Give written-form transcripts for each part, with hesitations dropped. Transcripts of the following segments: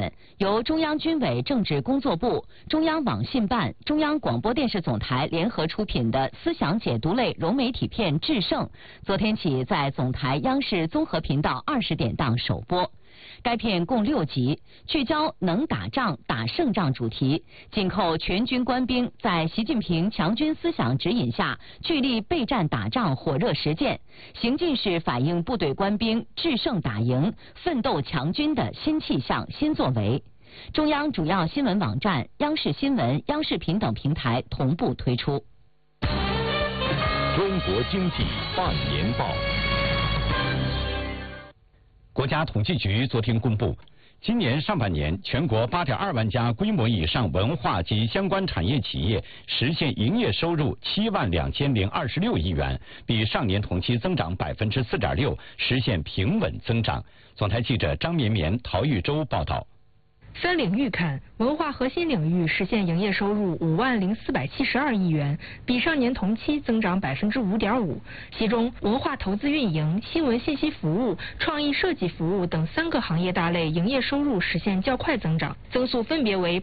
点，由中央军委政治工作部、中央网信办、中央广播电视总台联合出品的思想解读类融媒体片《制胜》，昨天起在总台央视综合频道20点档首播。该片共6集，聚焦能打仗、打胜仗主题，紧扣全军官兵在习近平强军思想指引下聚力备战打仗火热实践，行进式反映部队官兵制胜打赢、奋斗强军的新气象、新作为。中央主要新闻网站、央视新闻、央视频等平台同步推出。 中国经济半年报。国家统计局昨天公布，今年上半年全国8.2万家规模以上文化及相关产业企业实现营业收入72026亿元，比上年同期增长4.6%，实现平稳增长。总台记者张绵绵、陶玉洲报道。 分领域看，文化核心领域实现营业收入50472亿元，比上年同期增长5.5%。其中，文化投资运营、新闻信息服务、创意设计服务等3个行业大类营业收入实现较快增长，增速分别为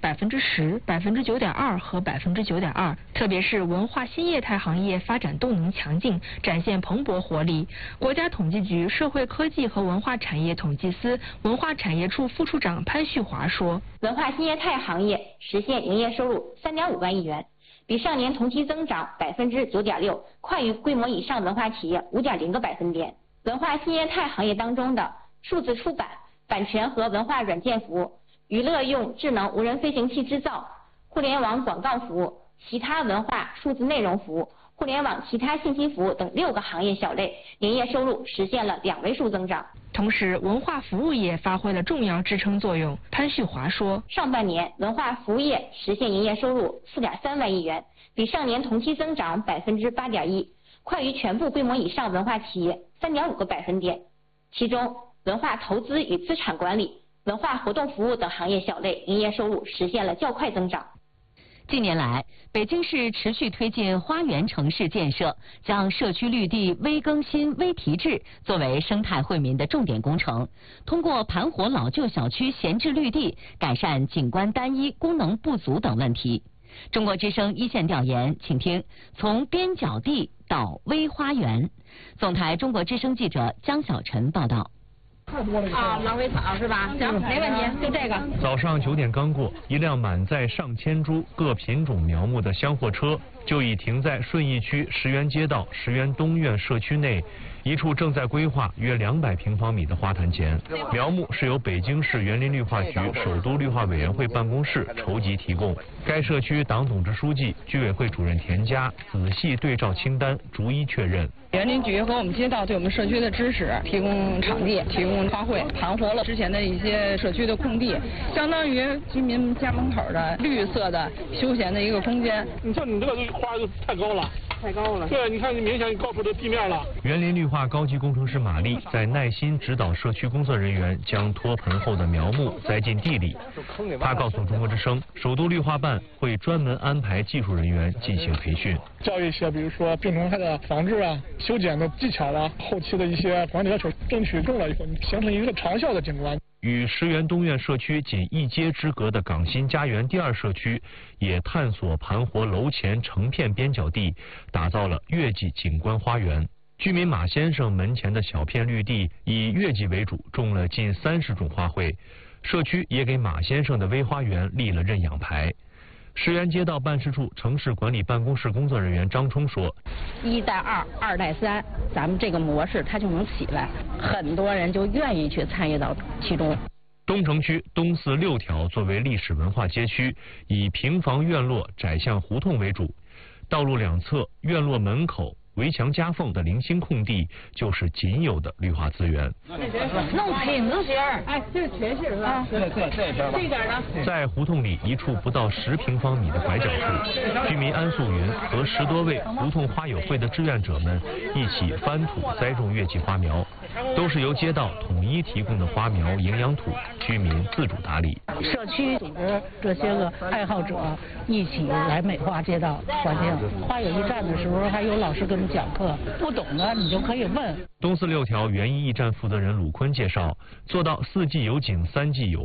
10%、9.2%和9.2%。特别是文化新业态行业发展动能强劲，展现蓬勃活力。国家统计局社会科技和文化产业统计司文化产业处副处长潘旭华说。 文化新业态行业实现营业收入3.5万亿元，比上年同期增长9.6%，快于规模以上文化企业5.0个百分点。文化新业态行业当中的数字出版、版权和文化软件服务、娱乐用智能无人飞行器制造、互联网广告服务、其他文化数字内容服务、互联网其他信息服务等6个行业小类营业收入实现了2位数增长。 同时，文化服务业发挥了重要支撑作用。潘旭华说， 上半年文化服务业实现营业收入4.3万亿元，比上年同期增长8.1%，快于全部规模以上文化企业3.5个百分点。其中，文化投资与资产管理、文化活动服务等行业小类营业收入实现了较快增长。 近年来，北京市持续推进花园城市建设，将社区绿地微更新、微提质作为生态惠民的重点工程。通过盘活老旧小区闲置绿地，改善景观单一、功能不足等问题。中国之声一线调研，请听从边角地到微花园。总台中国之声记者江小晨报道。 狼尾草是吧？行，没问题，就这个。 早上9点刚过，一辆满载上千株各品种苗木的厢货车就已停在顺义区石园街道石园东苑社区内一处正在规划约200平方米的花坛前。苗木是由北京市园林绿化局首都绿化委员会办公室筹集提供。该社区党总支书记、居委会主任田佳仔细对照清单，逐一确认。 园林局和我们街道对我们社区的支持，提供场地，提供花卉，盘活了之前的一些社区的空地，相当于居民家门口的绿色的休闲的一个空间。 你说你这个花就太高了。太高了，对，你看，你明显高出这地面了。 园林绿化高级工程师马丽在耐心指导社区工作人员将脱盆后的苗木栽进地里。他告诉中国之声，首都绿化办会专门安排技术人员进行培训， 教育一些，比如说病虫害的防治啊、修剪的技巧啊、后期的一些管理要求，争取中了以后，形成一个长效的景观。 与石园东苑社区仅1街之隔的港新家园第2社区，也探索盘活楼前成片边角地，打造了月季景观花园。居民马先生门前的小片绿地以月季为主，种了近30种花卉。社区也给马先生的微花园立了认养牌。石园街道办事处城市管理办公室工作人员张冲说 ：1带2，2带3，咱们这个模式它就能起来，很多人就愿意去参与到其中。 东城区东四6条作为历史文化街区，以平房院落窄巷胡同为主，道路两侧、院落门口、围墙夹缝的零星空地就是仅有的绿化资源。 弄挺着些儿，哎，这是全是吧？对，这点呢？ 在胡同里一处不到10平方米的拐角处，居民安素云和10多位胡同花友会的志愿者们一起翻土栽种月季花苗，都是由街道统一提供的花苗营养土，居民自主打理。 社区组织这些个爱好者一起来美化街道环境。花友驿站的时候，还有老师给我们讲课，不懂的你就可以问。 东四6条园艺驿站负责人鲁坤介绍，做到4季有景3季有花，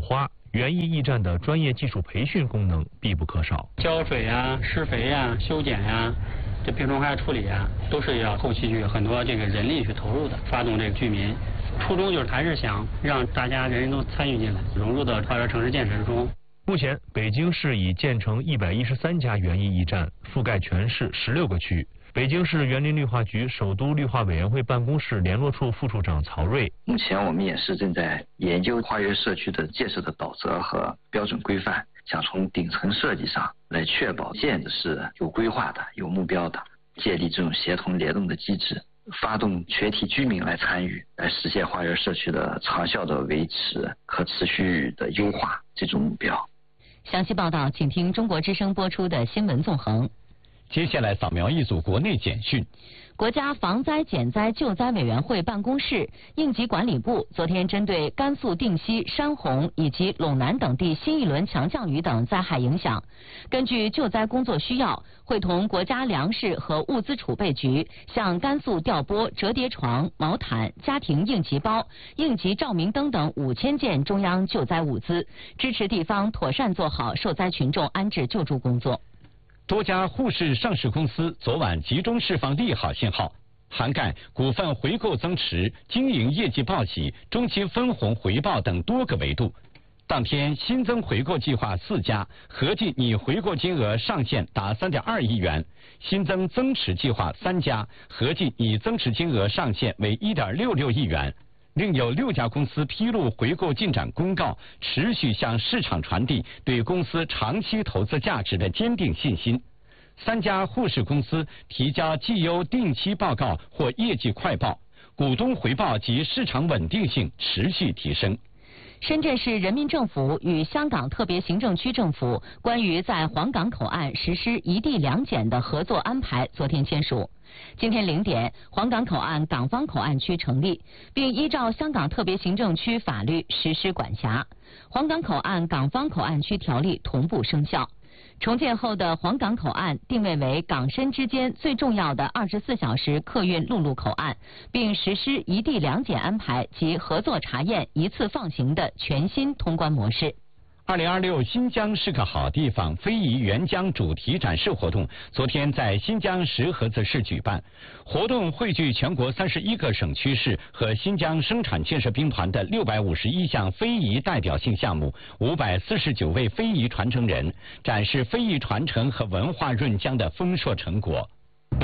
园艺驿站的专业技术培训功能必不可少。 浇水啊、施肥啊、修剪呀、这病虫害处理啊，都是要后期去很多这个人力去投入的，发动这个居民。初衷就是还是想让大家人人都参与进来，融入到花园城市建设中。 目前，北京市已建成113家园艺驿站，覆盖全市16个区。北京市园林绿化局首都绿化委员会办公室联络处副处长曹瑞： 目前我们也是正在研究花园社区的建设的导则和标准规范，想从顶层设计上来确保建的是有规划的、有目标的，建立这种协同联动的机制，发动全体居民来参与，来实现花园社区的长效的维持和持续的优化这种目标。 详细报道，请听中国之声播出的新闻纵横。 接下来扫描一组国内简讯。 国家防灾减灾救灾委员会办公室、应急管理部昨天针对甘肃定西、山洪以及陇南等地新一轮强降雨等灾害影响，根据救灾工作需要，会同国家粮食和物资储备局向甘肃调拨折叠床、毛毯、家庭应急包、应急照明灯等5000件中央救灾物资，支持地方妥善做好受灾群众安置救助工作。 多家沪市上市公司昨晚集中释放利好信号，涵盖股份回购增持、经营业绩报喜、中期分红回报等多个维度。当天新增回购计划4家，合计拟回购金额上限达3.2亿元；新增增持计划3家，合计拟增持金额上限为1.66亿元。另有6家公司披露回购进展公告，持续向市场传递对公司长期投资价值的坚定信心。3家沪市公司提交绩优定期报告或业绩快报，股东回报及市场稳定性持续提升。 深圳市人民政府与香港特别行政区政府关于在皇岗口岸实施一地两检的合作安排昨天签署。今天0点，皇岗口岸港方口岸区成立，并依照香港特别行政区法律实施管辖。皇岗口岸港方口岸区条例同步生效。重建后的皇岗口岸定位为港深之间最重要的24小时客运陆路口岸，并实施一地两检安排及合作查验一次放行的全新通关模式。 2026新疆是个好地方非遗援疆主题展示活动昨天在新疆石河子市举办，活动汇聚全国31个省区市和新疆生产建设兵团的651项非遗代表性项目，549位非遗传承人，展示非遗传承和文化润疆的丰硕成果。 您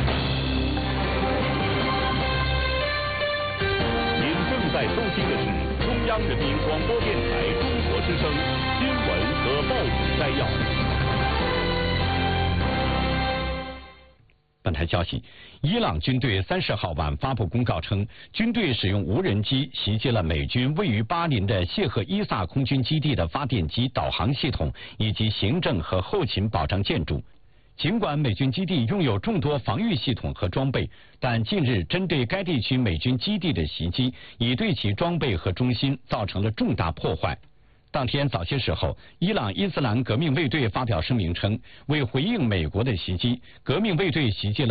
正在收听的是中央人民广播电台中国之声新闻和报纸摘要。 本台消息，伊朗军队30号晚发布公告称，军队使用无人机袭击了美军位于巴林的谢赫伊萨空军基地的发电机、导航系统以及行政和后勤保障建筑。尽管美军基地拥有众多防御系统和装备，但近日针对该地区美军基地的袭击已对其装备和中心造成了重大破坏。当天早些时候，伊朗伊斯兰革命卫队发表声明称，为回应美国的袭击，革命卫队袭击了